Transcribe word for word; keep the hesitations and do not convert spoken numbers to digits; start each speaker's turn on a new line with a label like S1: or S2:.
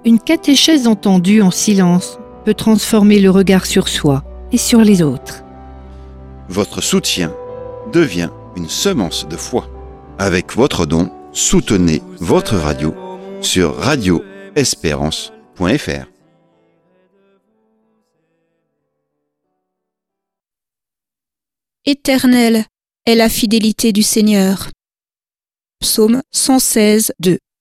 S1: Une catéchèse entendue en silence peut transformer le regard sur soi et sur les autres.
S2: Votre soutien devient une semence de foi. Avec votre don, soutenez votre radio sur radio espérance point f r.
S3: Éternelle est la fidélité du Seigneur. Psaume cent seize, deux.